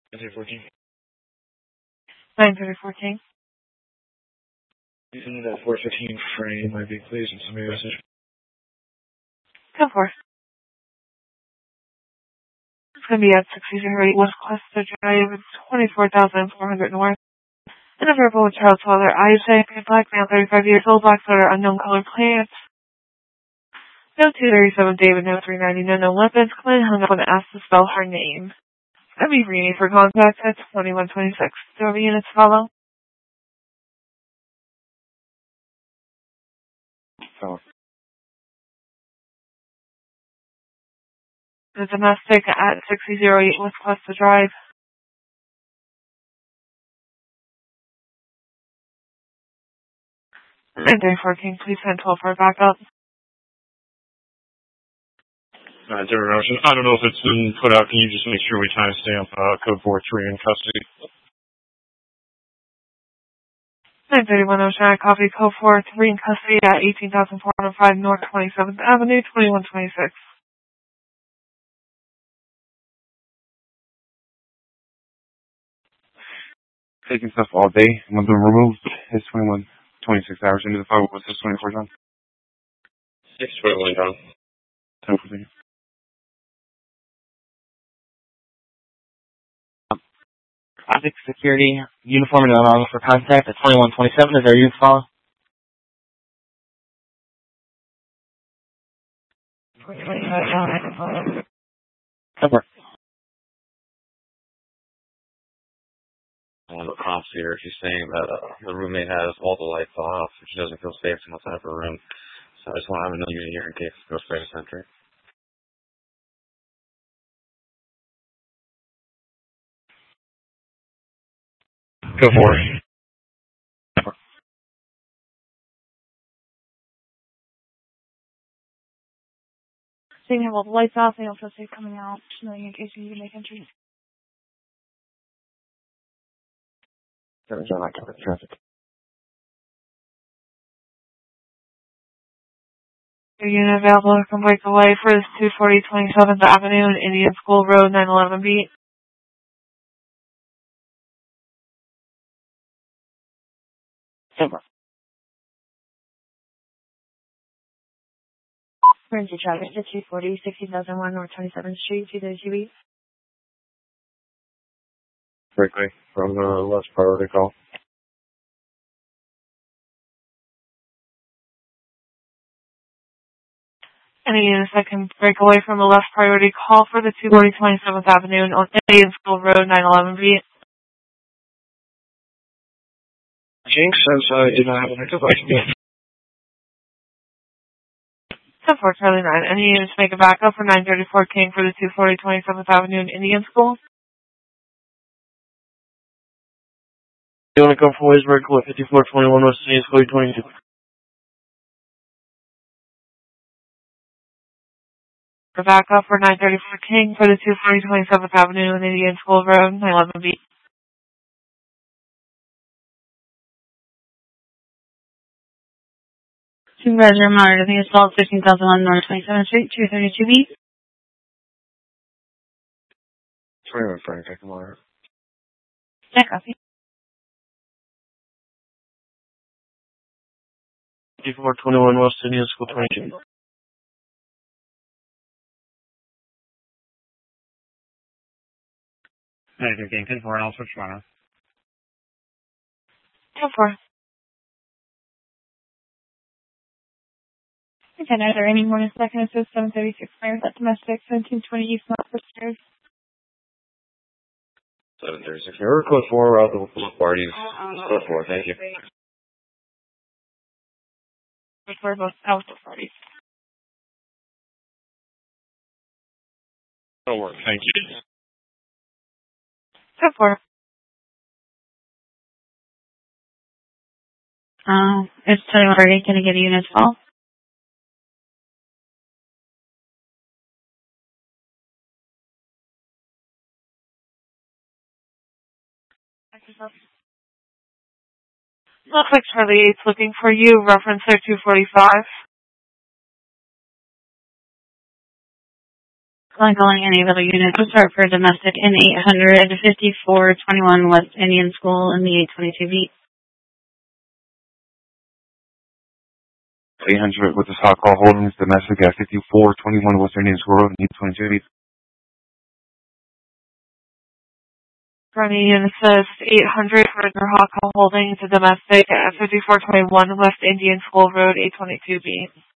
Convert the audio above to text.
934 King. Using that 415 frame, might be pleased with some message. Go for it. It's going to be at 6008 West Cluster Drive. It's 24,400 north. And a verbal with child's father, Isaac, a black man, 35 years old, black sweater, unknown color plants. No 237 David, no 390, no weapons. Clint hung up and asked to spell her name. That'd be Rini for contact at 2126. Do you have units follow? So, The domestic at 6008 West Cluster Drive. 934 King, please send 12 for backup. 9-0 Ocean. I don't know if it's been put out. Can you just make sure we timestamp code 43 in custody? 931 Ocean, I copy code 43 in custody at 18,405 North 27th Avenue, 2126. Taking stuff all day. When they're removed, it's 26 hours into the file. What's this 24 John? 621 John. 10 for second. Traffic security, uniform and non for contact at 2127. Is there a unit follow? Over. One of the cops here, she's saying that the roommate has all the lights off, and she doesn't feel safe outside of her room. So I just want to have another unit here in case it goes straight to Sentry. Go for it. So you have all the lights off, they also say coming out, in case you need to make entries. John, I cover the traffic. Your unit available to break away for this 240 27th Avenue and Indian School Road, 911B. Over. Emergency traffic to 240 60,001 North 27th Street, 232B. Breakaway from the left priority call. Any units that can break away from the left priority call for the 240 27th Avenue and Indian School Road, 911B. Jinx says I did not have an active license. 10-4 Charlie 9. Any units make a backup for 934 King for the 240 27th Avenue and Indian School? You want to come from Waysburg, 5421 West Indian School, 22. For backup for 934 King for the 240 27th Avenue and Indian School Road, 911B. Supervisor Monitor, I think it's called 15,001 North 27th Street, 232B. 21 Frank, I can wire. Yeah, copy. 5421 West Indian School, 22. King, 10-4, I'll switch runner. 10-4. Okay, now there any more in a second. It says 736 Fires at domestic, 1720 East North Stairs. 736. We're code 4, out the parties. Code 4, thank you. We're both out the parties. That'll work, thank you. 10-4. It's 2130. Can I get a unit call? Looks like Charlie 8's looking for you. Reference their 245. Calling any little unit to start for domestic in 800 5421 West Indian School in the 822 beat. 800 with the hot call holdings, domestic at 5421 West Indian School Road, 822 beat. Union Assist 800 for the hot call holdings, domestic at 5421 West Indian School Road, 822 beat.